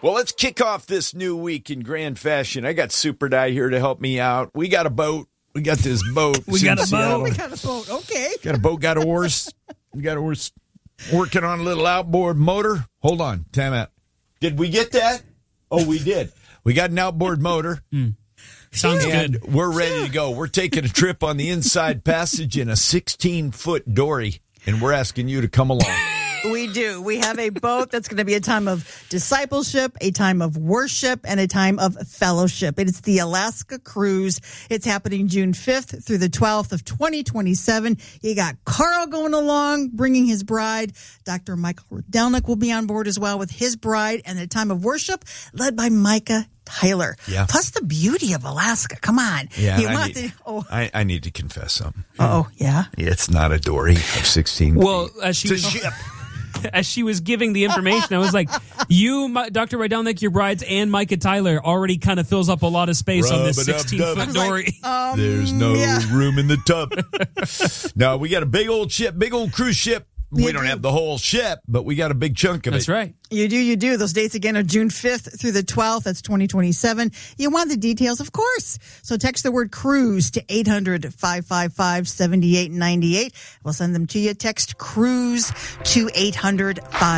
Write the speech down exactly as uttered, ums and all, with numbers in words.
Well, let's kick off this new week in grand fashion. I got Super Di here to help me out. We got a boat. We got this boat. we got a Seattle. boat. We got a boat. Okay. Got a boat, got a horse. We got a horse working on a little outboard motor. Hold on. Time out. Did we get that? Oh, we did. We got an outboard motor. Mm. Sounds and good. We're ready to go. We're taking a trip on the inside passage in a sixteen-foot dory, and we're asking you to come along. We do. We have a boat that's going to be a time of discipleship, a time of worship, and a time of fellowship. It's the Alaska Cruise. It's happening June fifth through the twelfth of twenty twenty-seven. You got Carl going along, bringing his bride. Doctor Michael Rodelnik will be on board as well with his bride, and a time of worship led by Micah Tyler. Yeah. Plus the beauty of Alaska. Come on. Yeah, You I want need, the- oh, I, I need to confess something. oh, yeah. It's not a dory of sixteen Well, feet. as she It's a was, ship. as she was giving the information, I was like, "You, my, Doctor Rydelnik, your brides, and Micah Tyler already kind of fills up a lot of space on this Rub-a-dub-dub. sixteen-foot dory." Um, There's no yeah. room in the tub. No, we got a big old ship, big old cruise ship. We You don't do. have the whole ship, but we got a big chunk of That's it. right. You do, you do. Those dates again are June fifth through the twelfth. That's twenty twenty-seven. You want the details, of course. So text the word cruise to eight hundred, five five five, seven eight nine eight. We'll send them to you. Text cruise to eight hundred, five